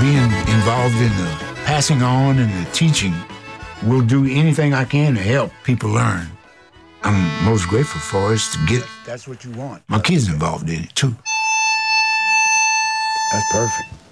being involved in the passing on and the teaching, will do anything I can to help people learn. I'm most grateful for is to get. That's what you want. My kids involved in it too. That's perfect.